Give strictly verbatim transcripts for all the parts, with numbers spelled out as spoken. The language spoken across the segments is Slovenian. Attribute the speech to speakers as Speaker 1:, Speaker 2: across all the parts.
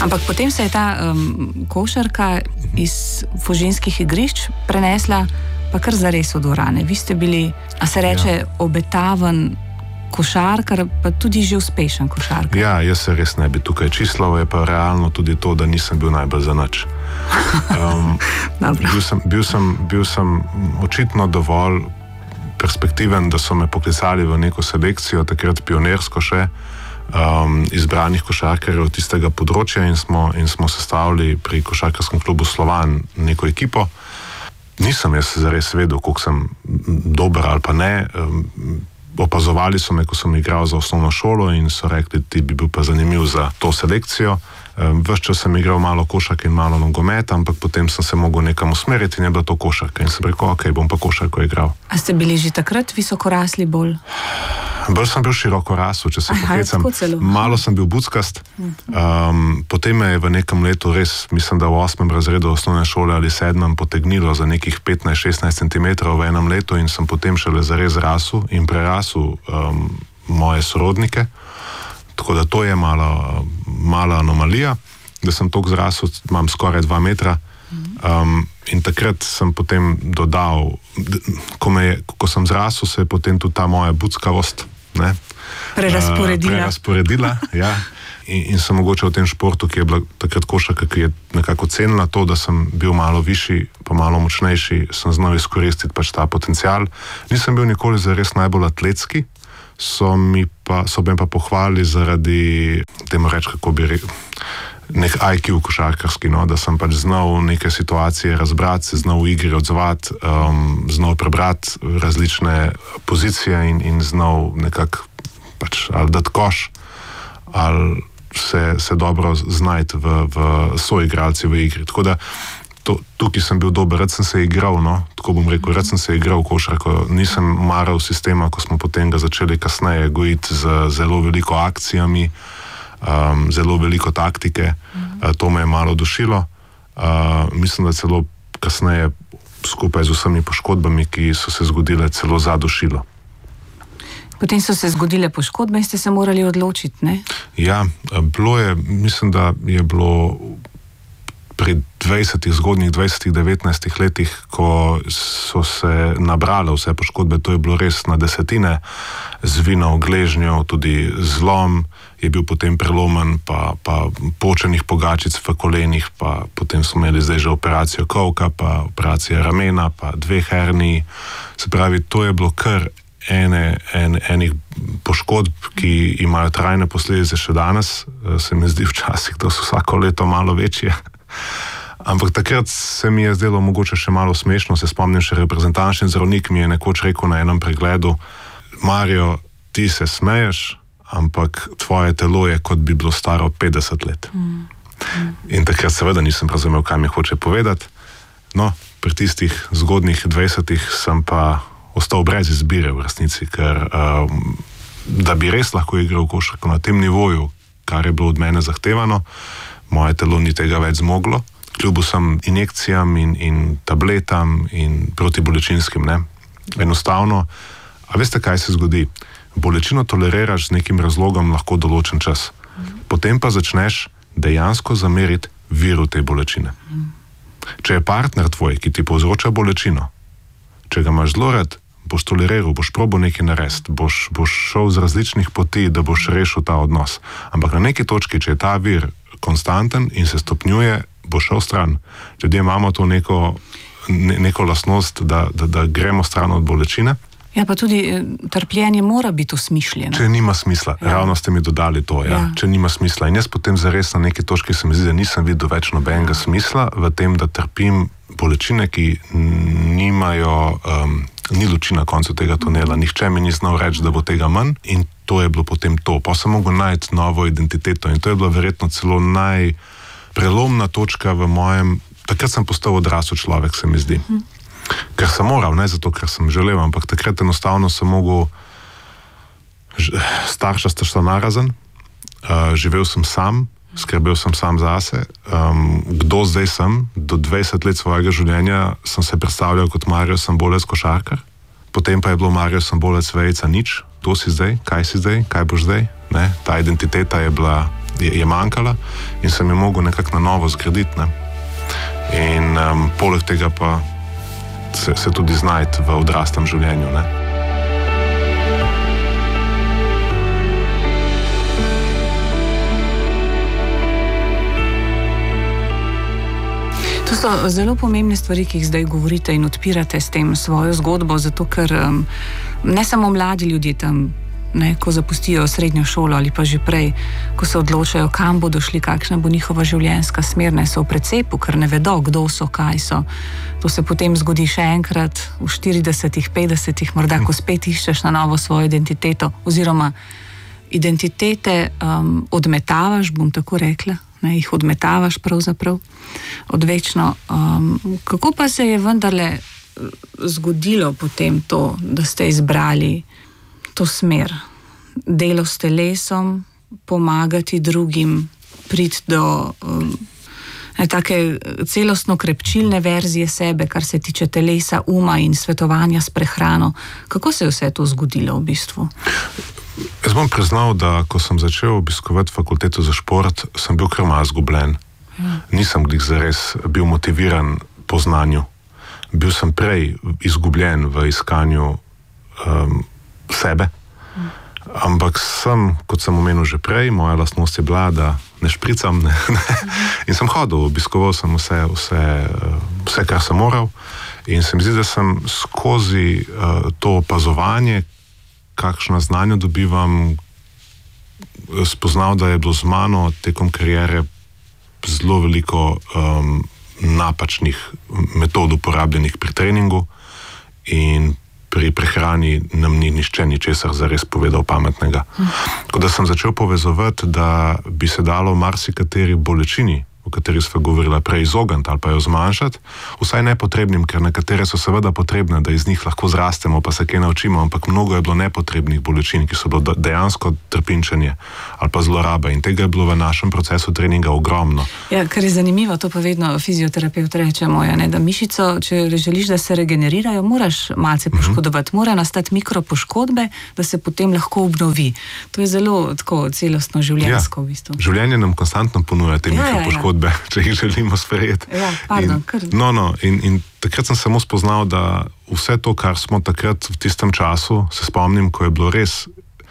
Speaker 1: Ampak potem se je ta um, košarka iz Fužinskih igrišč prenesla pa kar zares v dvorane. Vi ste bili, a se reče, ja. obetaven košarkar, pa tudi že uspešen košarkar.
Speaker 2: Ja, jaz se res ne bi tukaj čislal, je pa realno tudi to, da nisem bil najbolj za nič. Um, bil, sem, bil, sem, bil sem očitno dovolj perspektiven, da so me poklicali v neko selekcijo, takrat pionirsko še, um, izbranih košarkarjev tistega področja in smo, in smo sestavili pri košarkarskem klubu Slovan neko ekipo. Nisem jaz zares vedel, koliko sem dober ali pa ne. Um, opazovali so me, ko sem igral za osnovno šolo in so rekli, ti bi bil pa zanimiv za to selekcijo. Ves čas sem igral malo košarke in malo nogometa, ampak potem sem se mogel nekam usmeriti in je bila to košarka. In sem rekel, ok, bom pa košarko igral.
Speaker 1: A ste bili že takrat visokorasli bolj?
Speaker 2: Bolj sem bil široko rasel, če se pohecam. Malo sem bil buckast. Um, potem me je v nekem letu res, mislim, da v osmem razredu osnovne šole ali sedmem potegnilo za nekih petnajst šestnajst centimetrov v enem letu in sem potem šele zares rasel in prerasel um, moje sorodnike. Tako da to je mala, mala anomalija, da sem toliko zrasel, imam skoraj dva metra. Um, in takrat sem potem dodal, ko, me je, ko sem zrasel, se je potem tudi ta moja buckavost ne,
Speaker 1: prerasporedila.
Speaker 2: Uh, prerasporedila ja. in, in sem mogoče v tem športu, ki je bila takrat košarka, ki je nekako cenila to, da sem bil malo višji, pa malo močnejši, sem znal izkoristiti pač ta potencial. Nisem bil nikoli zares najbolj atletski, so mi pa, so me pa pohvalili zaradi, temu reč, kako bi rekel, nek I Q košarkarski, no, da sem pač znal neke situacije razbrati, se znal v igri odzvati, um, znal prebrati različne pozicije in, in znal nekako pač ali dati koš, ali se, se dobro znajti v, v soigralci v igri. Tako da To, tukaj sem bil dober, rad sem se igral, no, tako bom rekel, rad sem se igral v košarko, nisem maral sistema, ko smo potem ga začeli kasneje gojiti z zelo veliko akcijami, um, zelo veliko taktike, mm-hmm. uh, to me je malo dušilo, uh, mislim, da celo kasneje skupaj z vsemi poškodbami, ki so se zgodile, celo zadušilo.
Speaker 1: Potem so se zgodile poškodbe in ste se morali odločiti, ne?
Speaker 2: Ja, bilo je, mislim, da je bilo pri dvajsetih, zgodnjih dvajsetih, devetnajstih letih, ko so se nabrale vse poškodbe, to je bilo res na desetine zvinov, gležnjev, tudi zlom je bil potem prelomen, pa, pa počenih pogačic v kolenih, pa potem smo imeli zdaj že operacijo kolka, pa operacija ramena, pa dve herniji. Se pravi, to je bilo kar ene, en, enih poškodb, ki imajo trajne posledice še danes. Se mi zdi včasih, da so vsako leto malo večje. Ampak takrat se mi je zdelo mogoče še malo smešno, se spomnim, še reprezentančni zdravnik mi je nekoč rekel na enem pregledu, Mario, ti se smeješ, ampak tvoje telo je, kot bi bilo staro petdeset let. Mm. Mm. In takrat seveda nisem razumel, kaj mi hoče povedati. No, pri tistih zgodnjih dvajsetih sem pa ostal brez izbire v resnici, ker um, da bi res lahko igral košarko na tem nivoju, kar je bilo od mene zahtevano, moje telo ni tega več zmoglo, kljub vsem injekcijam in, in tabletam in protibolečinskim, ne. Enostavno, a veste, kaj se zgodi? Bolečino toleriraš z nekim razlogom lahko določen čas. Potem pa začneš dejansko zameriti viru te bolečine. Če je partner tvoj, ki ti povzroča bolečino, če ga imaš zelo rad, boš toleriral, boš probal nekaj narediti, boš, boš šel z različnih poti, da boš rešil ta odnos. Ampak na neki točki, če je ta vir konstanten in se stopnjuje, bo šel stran. Ljudje imamo to neko, ne, neko lastnost, da, da, da gremo stran od bolečine.
Speaker 1: Ja, pa tudi trpljenje mora biti usmišljeno.
Speaker 2: Če nima smisla, ja. Ravno ste mi dodali to, ja. Ja. Če nima smisla. In jaz potem zares na neki točki se mi zdi, da nisem videl več nobenega smisla v tem, da trpim bolečine, ki nimajo, um, ni luči na koncu tega tunela. Nihče mi ni znal reči, da bo tega manj in to je bilo potem to. Pa sem mogel najti novo identiteto in to je bila verjetno celo najprelomna točka v mojem, takrat sem postal odrasel človek, se mi zdi. Mhm. Ker sem moral, ne zato, ker sem želel, ampak takrat enostavno sem mogel, starša sta šla narazen, uh, živel sem sam, skrbel sem sam zase. Um, kdo zdaj sem? Do dvajset let svojega življenja sem se predstavljal kot Mario Sambolec košarkar, potem pa je bilo Mario Sambolec vejica nič, to si zdaj, kaj si zdaj, kaj boš zdaj? Ne? Ta identiteta je bila je, je manjkala in sem jo mogel nekako na novo zgraditi. Ne. In um, poleg tega pa se, se tudi znajti v odraslem življenju. Ne.
Speaker 1: To so zelo pomembne stvari, ki jih zdaj govorite in odpirate s tem svojo zgodbo, zato ker um, ne samo mladi ljudje tam, ne, ko zapustijo srednjo šolo ali pa že prej, ko se odločajo, kam bodo šli, kakšna bo njihova življenjska smer, ne, so v precepu, ker ne vedo, kdo so, kaj so. To se potem zgodi še enkrat v štiridesetih, petdesetih, morda, ko spet iščeš na novo svojo identiteto, oziroma identitete um, odmetavaš, bom tako rekla, ne, jih odmetavaš pravzaprav odvečno. Um, kako pa se je vendarle zgodilo potem to, da ste izbrali to smer? Delo s telesom, pomagati drugim, priti do um, ne, take celostno krepčilne verzije sebe, kar se tiče telesa, uma in svetovanja s prehrano. Kako se je vse to zgodilo v bistvu?
Speaker 2: Jaz bom priznal, da ko sem začel obiskovati fakulteto za šport, sem bil kar malo izgubljen. Ja. Nisem glih zares bil motiviran po znanju. Bil sem prej izgubljen v iskanju um, sebe, ja. Ampak sem, kot sem omenil že prej, moja lastnost je bila, da ne špricam, ne, ne. In sem hodil, obiskoval sem vse, vse, vse, kar sem moral, in se mi zdi, da sem skozi uh, to opazovanje, kakšna znanja dobivam, spoznal, da je bilo z mano tekom kariere zelo veliko um, napačnih metod uporabljenih pri treningu in pri prehrani nam ni nišče ničesar zares povedal pametnega. Tako da sem začel povezovati, da bi se dalo marsikateri bolečini, o kateri sva govorila prej, izogniti ali pa jo zmanjšati, vsaj nepotrebnim, ker nekatere so seveda potrebne, da iz njih lahko zrastemo, pa se kaj naučimo, ampak mnogo je bilo nepotrebnih bolečin, ki so bilo dejansko trpinčenje ali pa zlorabe, in tega je bilo v našem procesu treninga ogromno.
Speaker 1: Ja, kar je zanimivo, to pa vedno fizioterapeut reče moja, ne, da mišico, če želiš, da se regenerirajo, moraš malce poškodovati, mm-hmm. mora nastati mikropoškodbe, da se potem lahko obnovi. To je zelo tako celostno življenjsko, ja, v bistvu.
Speaker 2: Življenje nam konstantno ponuja te ja, mikropoškodbe. Ja, ja. Če jih želimo sprejeti.
Speaker 1: Ja, pardon, kar...
Speaker 2: No, no, in, in takrat sem samo spoznal, da vse to, kar smo takrat v tistem času, se spomnim, ko je bilo res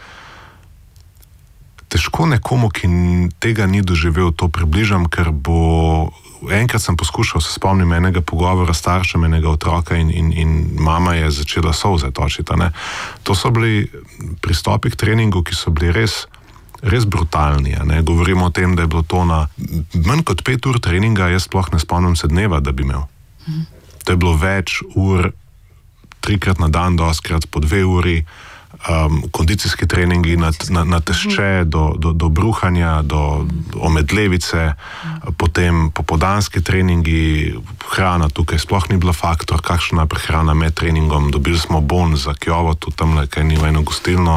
Speaker 2: težko nekomu, ki tega ni doživel, to približam, ker bo... Enkrat sem poskušal, se spomnim enega pogovora s staršem enega otroka in, in, in mama je začela solze točiti. Ne? To so bili pristopi k treningu, ki so bili res res brutalni. Ne? Govorimo o tem, da je bilo to na manj kot pet ur treninga, jaz sploh ne spomnim se dneva, da bi imel. Mhm. To je bilo več ur, trikrat na dan, doskrat po dve uri, um, kondicijski treningi na, na, na tešče, do, do, do bruhanja, do omedlevice, potem popoldanski treningi, hrana tukaj sploh ni bila faktor, kakšna prehrana med treningom, dobili smo bon za Kjovo, tudi tam nekaj ni v eno gostilno,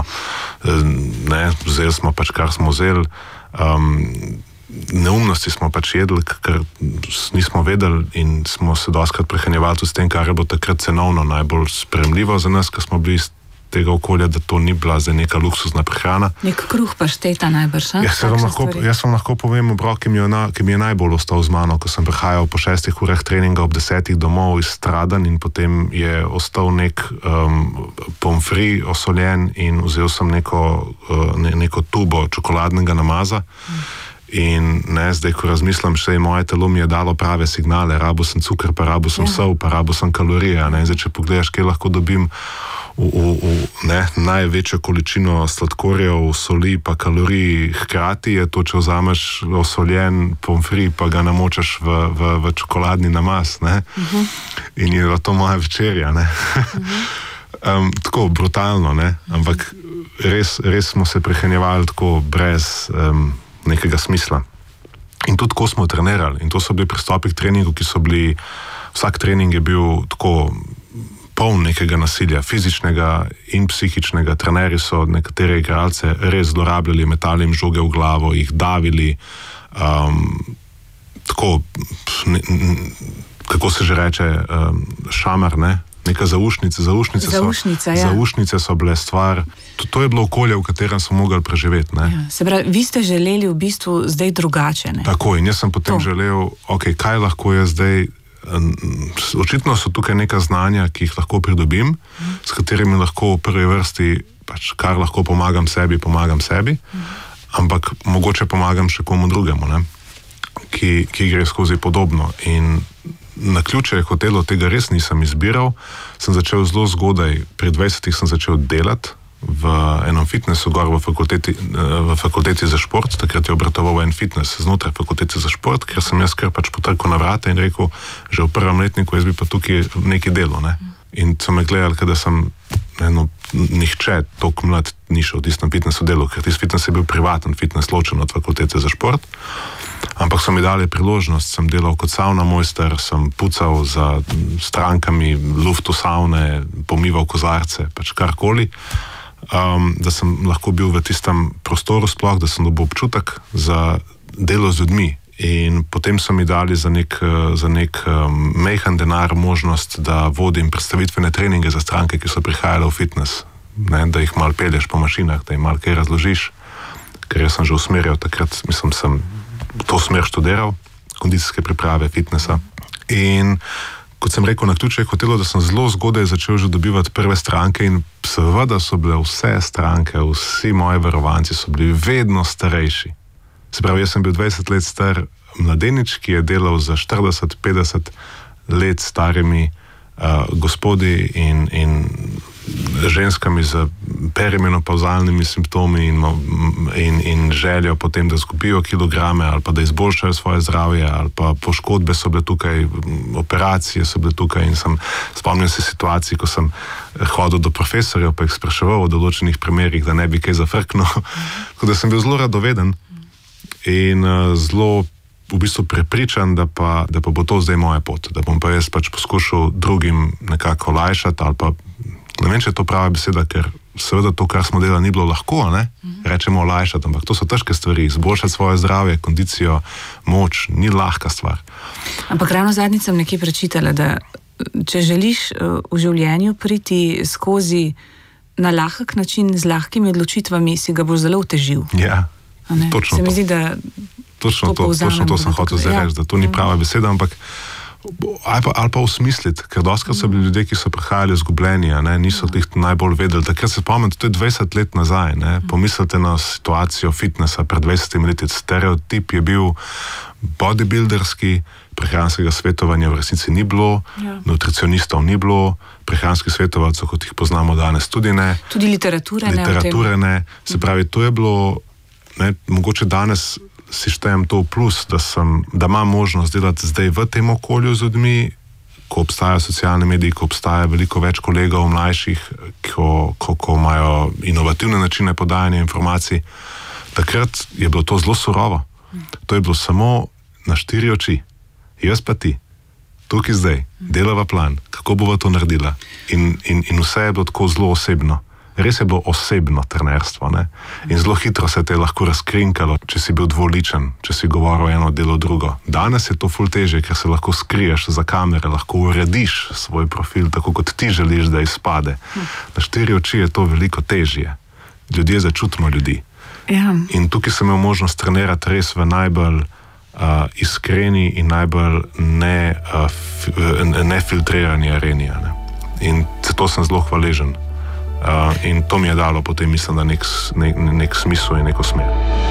Speaker 2: ne, vzeli smo pač, kar smo vzeli, um, neumnosti smo pač jedli, ker nismo vedeli in smo se doskrat prehranjevali tudi s tem, kar je bilo takrat cenovno najbolj sprejemljivo za nas, ker smo bili iz tega okolja, da to ni bila za neka luksuzna prehrana.
Speaker 1: Nek kruh pašteta najbrž, a?
Speaker 2: Jaz vam lahko, jaz vam lahko povem obrok, ki mi je, na, ki mi je najbolj ostal z mano, ko sem prihajal po šestih urah treninga ob desetih domov izstradan in potem je ostal nek um, pomfri osoljen in vzel sem neko, uh, ne, neko tubo čokoladnega namaza. Hmm. In ne, zdaj, ko razmislim, še moje telo mi je dalo prave signale, rabo sem cukor, pa rabo sem sol, pa rabo sem kalorije. Ne? Zdaj, če pogledaš, kaj lahko dobim v, v, v ne, največjo količino sladkorjev, soli pa kalorij hkrati, je to, če vzameš osoljen pomfri, pa ga namočaš v, v, v čokoladni namaz. Ne? Uh-huh. In je to moja večerja. Ne? Uh-huh. um, tako brutalno, ne? Ampak res, res smo se prehranjevali tako brez... Um, nekega smisla. In tudi tako smo trenirali. In to so bili pristopi k treningu, ki so bili, vsak trening je bil tako poln nekega nasilja, fizičnega in psihičnega. Trenerji so nekatere igralce res zlorabljali, metali jim žoge v glavo, jih davili, um, tako, ne, kako se že reče, um, šamar, ne? neka zaušnica. Zaušnice,
Speaker 1: Zaušnica,
Speaker 2: so,
Speaker 1: ja.
Speaker 2: zaušnice so bile stvar, to, to je bilo okolje, v katerem smo mogli preživeti. Ne?
Speaker 1: Ja, se pravi, vi ste želeli v bistvu zdaj drugače. Ne?
Speaker 2: Tako, in jaz sem potem to. želel, ok, kaj lahko jaz zdaj, očitno so tukaj neka znanja, ki jih lahko pridobim, mm. s katerimi lahko v prvi vrsti, pač kar lahko pomagam sebi, pomagam sebi, mm. ampak mogoče pomagam še komu drugemu, ne? Ki, ki gre skozi podobno. In na ključe je hotelo, tega res nisem izbiral, sem začel zelo zgodaj, pri dvajsetih sem začel delati v enom fitnessu gor v fakulteti, v fakulteti za šport, takrat je obratoval en fitness znotraj fakulteti za šport, ker sem jaz kar pač potrkal na vrata in rekel, že v prvem letniku jaz bi pa tukaj nekaj delo, ne. In so me gledali, kada sem eno, nihče toliko mlad ni šel v tistem fitnessu delo, ker tisti fitness je bil privaten fitness, ločen od fakultete za šport, ampak so mi dali priložnost, sem delal kot savna mojster, sem pucal za strankami luftu savne, pomival kozarce, pač karkoli. Um, da sem lahko bil v tistem prostoru sploh, da sem dobil občutek za delo z ljudmi. In potem so mi dali za nek, za nek um, mejhan denar možnost, da vodim predstavitvene treninge za stranke, ki so prihajale v fitness. Ne, da jih mal pelješ po mašinah, da jih mal kaj razložiš, ker jaz sem že usmerjal takrat, mislim, sem to smer študiral, kondicijske priprave, fitnessa. In kot sem rekel, na ključe je hotelo, da sem zelo zgodaj začel že dobivati prve stranke in seveda so bile vse stranke, vsi moji verovanci so bili vedno starejši. Se pravi, jaz sem bil dvajset let star mladenič, ki je delal za štirideset petdeset let starimi uh, gospodi in, in ženskami z perimenopavzalnimi simptomi in, in, in željo potem, da zgubijo kilograme ali pa da izboljšajo svoje zdravje ali pa poškodbe so bile tukaj, operacije so bile tukaj in sem spomnil se situacij, ko sem hodil do profesorjev pa jih spraševal o določenih primerih, da ne bi kaj zafrknil. Tako da sem bil zelo radoveden in uh, zelo v bistvu prepričan, da pa, da pa bo to zdaj moja pot, da bom pa jaz pač poskušal drugim nekako olajšati ali pa ne vem, če je to prava beseda, ker seveda to, kar smo delali, ni bilo lahko, ne? Rečemo olajšati, ampak to so težke stvari, izboljšati svoje zdravje, kondicijo, moč, ni lahka stvar.
Speaker 1: Ampak ravno zadnjič sem nekje prečitala, da če želiš v življenju priti skozi na lahek način, z lahkimi odločitvami, si ga boš zelo otežil.
Speaker 2: Ja, točno to.
Speaker 1: Se mi zdi, da
Speaker 2: točno to, točno to sem hotel zdaj reči, da to ni prava beseda, ampak ali pa, ali pa usmisliti, ker doskrat so bili ljudje, ki so prihajali izgubljeni, ne, niso jih najbolj vedeli. Takrat se spomnim, to je dvajset let nazaj, ne, pomislite na situacijo fitnessa pred dvajsetimi leti. Stereotip je bil bodybuilderski, prehranskega svetovanja v resnici ni bilo, ja. Nutricionistov ni bilo, prehranskih svetovalcev, kot jih poznamo danes, tudi ne.
Speaker 1: Tudi literature ne.
Speaker 2: Literature ne. Se pravi, to je bilo, ne, mogoče danes si štejem to v plus, da, sem, da imam možnost delati zdaj v tem okolju z ljudmi, ko obstajajo socialne mediji, ko obstaja veliko več kolegov mlajših, ko, ko, ko imajo inovativne načine podajanja informacij. Takrat je bilo to zelo surovo. To je bilo samo na štiri oči. Jaz pa ti, tukaj zdaj, delava plan, kako bova to naredila. In, in, in vse je bilo tako zelo osebno. Res je bilo osebno trenerstvo, ne? In zelo hitro se te je lahko razkrinkalo, če si bil dvoličen, če si govoril eno, delo drugo. Danes je to ful težje, ker se lahko skriješ za kamere, lahko urediš svoj profil, tako kot ti želiš, da izpade. Na štiri oči je to veliko težje. Ljudje začutimo ljudi.
Speaker 1: Ja.
Speaker 2: In tukaj sem imel možnost trenirati res v najbolj uh, iskreni in najbolj ne, uh, f, nefiltrirani areni. Ne? In zato sem zelo hvaležen. Uh, in to mi je dalo potem, mislim, da nek, nek, nek smisel in neko smer.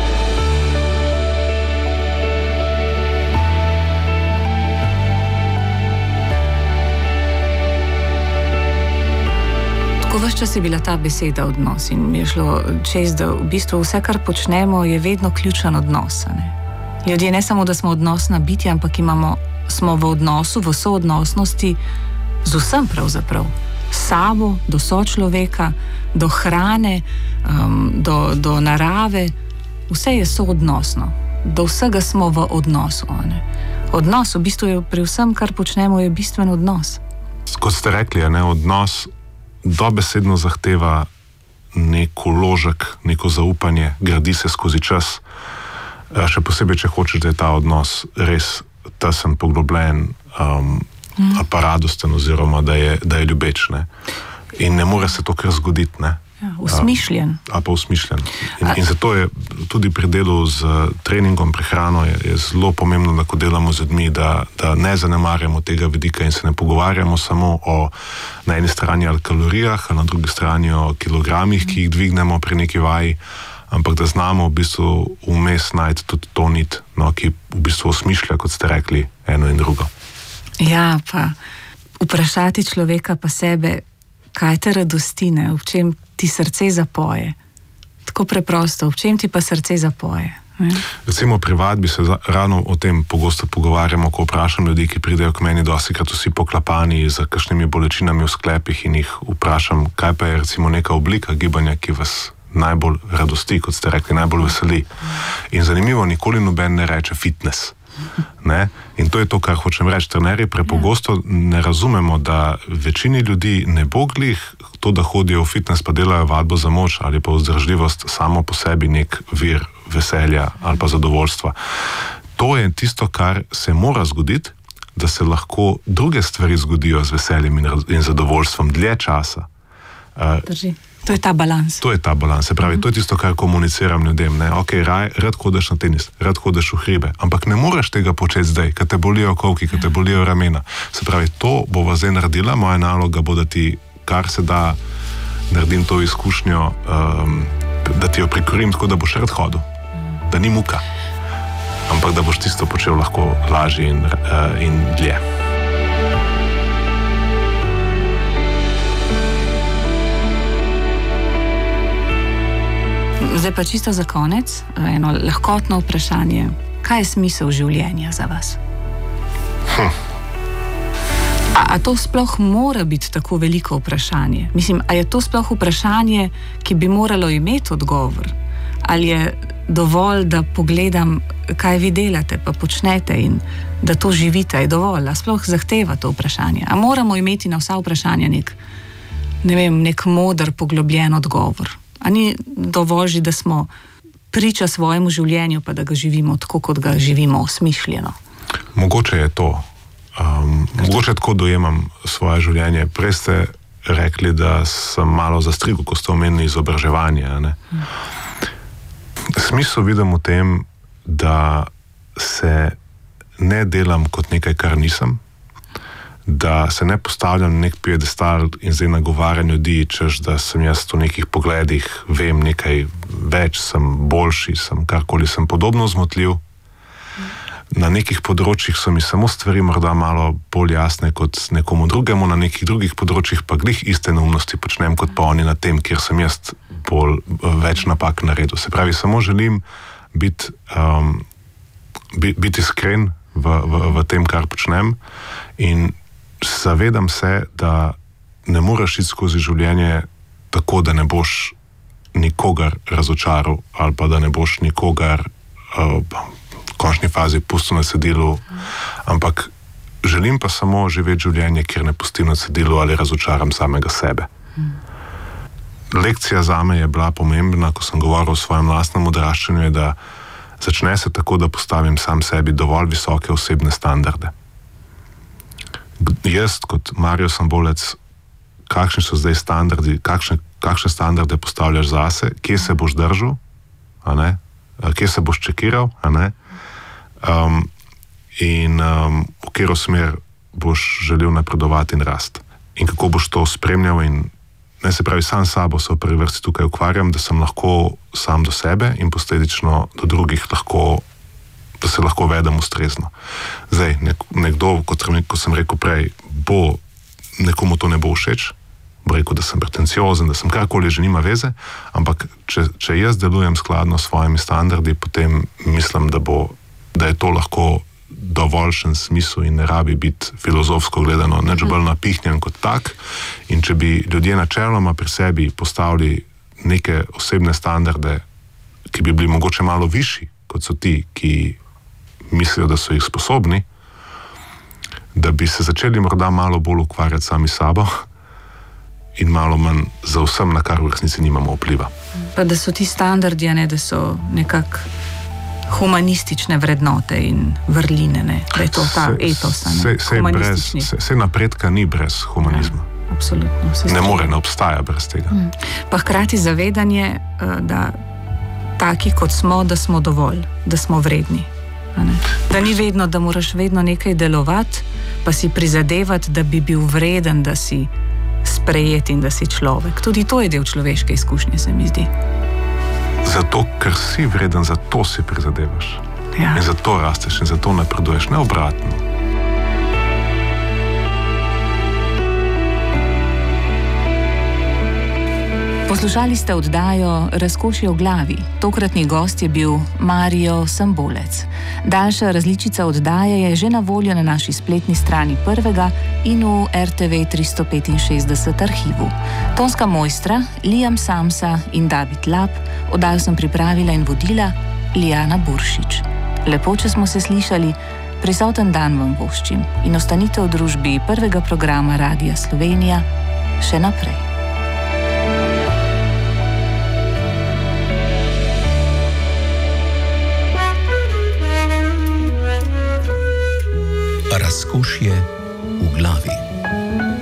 Speaker 1: Tako ves čas je bila ta beseda odnos in mi je šlo čez, da v bistvu vse, kar počnemo, je vedno ključen odnos. Ne? Ljudje ne samo, da smo odnosna bitja, ampak imamo, smo v odnosu, v soodnosnosti z vsem pravzaprav. Sabo, do sočloveka, do hrane, um, do, do narave, vse je soodnosno. Do vsega smo v odnosu. Ne? Odnos, v bistvu je pri vsem, kar počnemo, je bistven odnos.
Speaker 2: Kot ste rekli, ne, odnos dobesedno zahteva nek vložek, neko zaupanje, gradi se skozi čas. Še posebej, če hočeš, da je ta odnos res tesen, poglobljen, um, mm. pa radosten oziroma da je, da je ljubeč. Ne? In ne more se to kar zgoditi. Ne?
Speaker 1: Ja, usmišljen.
Speaker 2: A, a pa usmišljen. In, in zato je tudi pri delu z treningom, prehrano je, je zelo pomembno, da ko delamo z ljudmi, da, da ne zanemarjamo tega vidika in se ne pogovarjamo samo o na eni strani o kalorijah, a na drugi strani o kilogramih, ki jih dvignemo pri neki vaji, ampak da znamo v bistvu vmes najti tudi to nit, no, ki v bistvu osmišlja, kot ste rekli, eno in drugo.
Speaker 1: Ja, pa vprašati človeka pa sebe, kaj te radosti, ne, v čem ti srce zapoje. Tako preprosto, v čem ti pa srce zapoje. Ne?
Speaker 2: Recimo pri vadbi se ravno o tem pogosto pogovarjamo, ko vprašam ljudi, ki pridejo k meni dostikrat vsi poklapani z kakšnimi bolečinami v sklepih in jih vprašam, kaj pa je recimo neka oblika gibanja, ki vas najbolj radosti, kot ste rekli, najbolj veseli. In zanimivo, nikoli noben ne reče fitness. Ne? In to je to, kar hočem reči. Trenerji prepogosto ne razumemo, da večini ljudi ne bo glih to, da hodijo v fitness pa delajo vadbo za moč ali pa vzdržljivost samo po sebi nek vir veselja ali pa zadovoljstva. To je tisto, kar se mora zgoditi, da se lahko druge stvari zgodijo z veseljem in, in zadovoljstvom dlje časa.
Speaker 1: Drži. To je ta balans.
Speaker 2: To je ta balans. Se pravi, to je tisto, kar komuniciram ljudem. Ne? Ok, raj, rad hodeš na tenis, rad hodeš v hribe, ampak ne moreš tega početi zdaj, kad te bolijo kolki, kad te bolijo ramena. Se pravi, to bova zdaj naredila, moja naloga bo, da ti kar se da naredim to izkušnjo, um, da ti jo prikorim tako, da boš rad hodil. Da ni muka. Ampak da boš tisto počel lahko lažje in, uh, in dlje.
Speaker 1: Zdaj pa čisto za konec, eno lahkotno vprašanje. Kaj je smisel življenja za vas?
Speaker 2: Hm.
Speaker 1: A, a to sploh mora biti tako veliko vprašanje? Mislim, a je to sploh vprašanje, ki bi moralo imeti odgovor? Ali je dovolj, da pogledam, kaj vi delate, pa počnete in da to živite, je dovolj? A sploh zahteva to vprašanje? A moramo imeti na vsa vprašanja nek, ne vem, nek moder, poglobljen odgovor? A ni dovolj že, da smo priča svojemu življenju, pa da ga živimo tako, kot ga živimo, osmišljeno?
Speaker 2: Mogoče je to. Um, mogoče tako dojemam svoje življenje. Prej ste rekli, da sem malo zastrigel, ko ste omenili izobraževanje. Ne? Hmm. Smisel vidim v tem, da se ne delam kot nekaj, kar nisem, da se ne postavljam na nek piedestal in zdaj nagovarjam ljudi, češ, da sem jaz v nekih pogledih, vem nekaj več, sem boljši, sem karkoli, sem podobno zmotljiv. Na nekih področjih so mi samo stvari morda malo bolj jasne kot nekomu drugemu, na nekih drugih področjih pa glih iste neumnosti počnem kot pa oni na tem, kjer sem jaz bolj več napak naredil. Se pravi, samo želim biti, um, biti iskren v, v, v tem, kar počnem in zavedam se, da ne moreš iti skozi življenje tako, da ne boš nikogar razočaral ali pa da ne boš nikogar uh, v končni fazi pustil na cedilu, ampak želim pa samo živeti življenje, kjer ne pustim na cedilu ali razočaram samega sebe. Lekcija zame je bila pomembna, ko sem govoril o svojem lastnem odraščanju, je, da začne se tako, da postavim sam sebi dovolj visoke osebne standarde. Jaz kot Mario Sambolec, kakšni so zdaj standardi, kakšne, kakšne standarde postavljaš zase, kje se boš držal, a ne? Kje se boš čekiral, a ne? Um, in um, v katero smer boš želel napredovati in rast. In kako boš to spremljal in ne, se pravi, sam sabo se v prvi vrsti tukaj ukvarjam, da sem lahko sam do sebe in posledično do drugih lahko, da se lahko vedem ustrezno. Zdaj, nek, nekdo, kot, kot sem rekel prej, bo, nekomu to ne bo všeč, bo rekel, da sem pretenciozen, da sem karkoli, že nima veze, ampak če, če jaz delujem skladno s svojimi standardi, potem mislim, da, bo, da je to lahko dovoljšen smisel in ne rabi biti filozofsko gledano nič bolj napihnjen kot tak. In če bi ljudje načeloma pri sebi postavili neke osebne standarde, ki bi bili mogoče malo višji, kot so ti, ki mislijo, da so jih sposobni, da bi se začeli morda malo bolj ukvarjati sami sabo in malo manj za vsem, na kar v resnici nimamo vpliva.
Speaker 1: Pa da so ti standardi, ne, da so nekako humanistične vrednote in vrline, ne? Da je to ta se, etos.
Speaker 2: Se, se, brez, se, se napredka ni brez humanizma.
Speaker 1: Ja, absolutno.
Speaker 2: Ne more, ne obstaja brez tega.
Speaker 1: Hmm. Pa hkrati zavedanje, da taki kot smo, da smo dovolj, da smo vredni. Da ni vedno, da moraš vedno nekaj delovati, pa si prizadevati, da bi bil vreden, da si sprejet in da si človek. Tudi to je del človeške izkušnje, se mi zdi.
Speaker 2: Zato, ker si vreden, zato si prizadevaš.
Speaker 1: Ja.
Speaker 2: In zato rasteš in zato napreduješ, ne obratno.
Speaker 1: Poslušali ste oddajo Razkošje v glavi. Tokratni gost je bil Mario Sambolec. Daljša različica oddaje je že na voljo na naši spletni strani Prvega in v R T V tristo petinšestdeset arhivu. Tonska mojstra Liam Samsa in David Lab, oddajo sem pripravila in vodila Lijana Buršič. Lepo, če smo se slišali, prisoten dan vam voščim in ostanite v družbi Prvega programa Radia Slovenija še naprej.
Speaker 3: Razkošje v glavi.